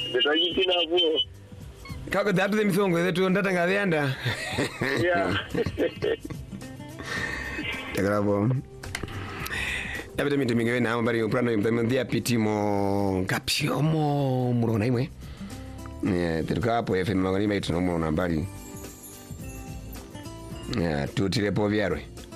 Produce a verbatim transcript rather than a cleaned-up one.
Betajikina vuo. Kako datu de misongo zetu ndata ngavyanda. Yeah. Tegrabo. Yabete mitu mingewe na ambari uprano yumtamandia pitimo kapiomo murona imwe. Yeah, teruka hapo F M magani maitu no murona ambari. Yeah, tutile po vyarwe.